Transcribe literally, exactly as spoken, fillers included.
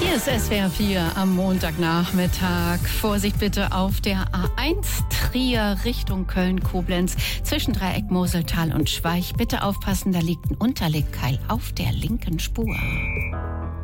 Hier ist S W R vier am Montagnachmittag. Vorsicht bitte auf der A eins Trier Richtung Köln-Koblenz zwischen Dreieck Moseltal und Schweich. Bitte aufpassen, da liegt ein Unterlegkeil auf der linken Spur.